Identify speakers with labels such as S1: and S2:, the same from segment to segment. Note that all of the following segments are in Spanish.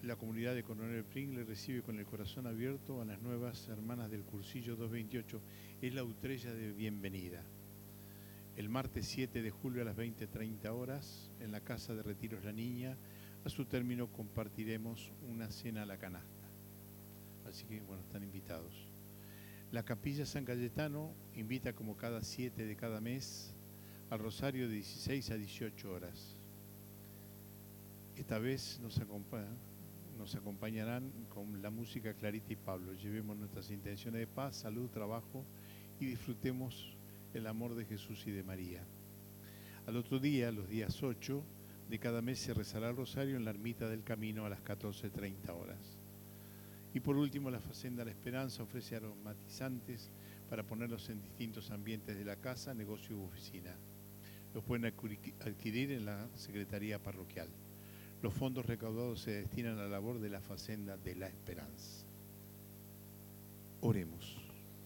S1: La comunidad de Coronel Pringle recibe con el corazón abierto a las nuevas hermanas del cursillo 228. Es la utrella de bienvenida. El martes 7 de julio a las 20:30 horas, en la Casa de Retiros La Niña, a su término compartiremos una cena a la canasta. Así que, bueno, están invitados. La Capilla San Cayetano invita como cada 7 de cada mes al rosario de 16 a 18 horas. Esta vez nos acompañarán con la música Clarita y Pablo. Llevemos nuestras intenciones de paz, salud, trabajo y disfrutemos el amor de Jesús y de María. Al otro día, los días 8 de cada mes, se rezará el rosario en la Ermita del Camino a las 14:30 horas. Y por último, la Facenda La Esperanza ofrece aromatizantes para ponerlos en distintos ambientes de la casa, negocio u oficina. Los pueden adquirir en la Secretaría Parroquial. Los fondos recaudados se destinan a la labor de la Facenda de La Esperanza. Oremos.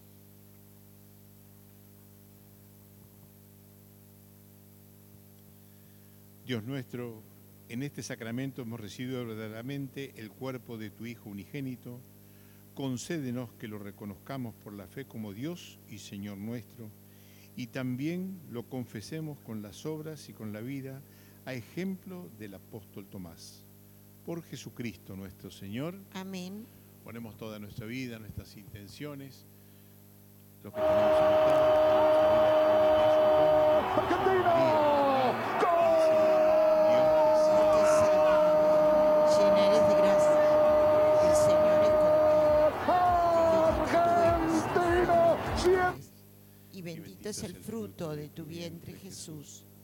S1: Dios nuestro, en este sacramento hemos recibido verdaderamente el cuerpo de tu Hijo unigénito. Concédenos que lo reconozcamos por la fe como Dios y Señor nuestro, y también lo confesemos con las obras y con la vida, a ejemplo del apóstol Tomás. Por Jesucristo nuestro Señor.
S2: Amén.
S1: Ponemos toda nuestra vida, nuestras intenciones, lo que tenemos anotados. ¡Argentina!
S2: Y bendito es el fruto de tu vientre, Jesús.